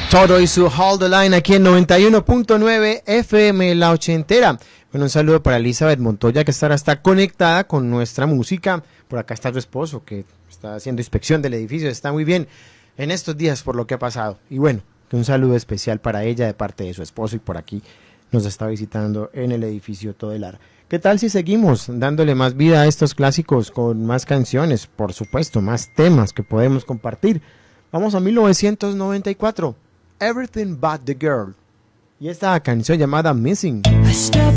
Todo y su Hold the Line aquí en 91.9 FM La Ochentera. Bueno, un saludo para Elizabeth Montoya, que está conectada con nuestra música. Por acá está su esposo, que está haciendo inspección del edificio. Está muy bien en estos días por lo que ha pasado. Y bueno, un saludo especial para ella de parte de su esposo, y por aquí nos está visitando en el edificio Todelar. ¿Qué tal si seguimos dándole más vida a estos clásicos con más canciones? Por supuesto, más temas que podemos compartir. Vamos a 1994. Everything But the Girl, y esta canción llamada Missing.